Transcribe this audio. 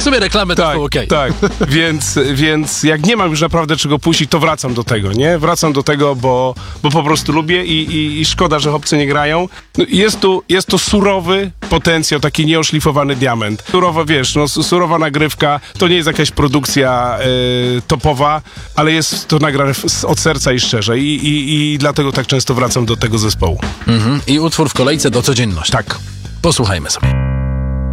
sumie reklamę też było okej. Tak, więc jak nie mam już naprawdę czego puścić, to wracam do tego, nie? Wracam do tego, bo po prostu lubię i szkoda, że chłopcy nie grają. No, jest to surowy potencjał, taki nieoszlifowany diament. Surowa, wiesz, no surowa nagrywka, to nie jest jakaś produkcja topowa, ale jest to nagrane od serca i szczerze i dlatego tak często wracam do tego zespołu. I utwór w kolejce do codzienności. Tak. Posłuchajmy sobie.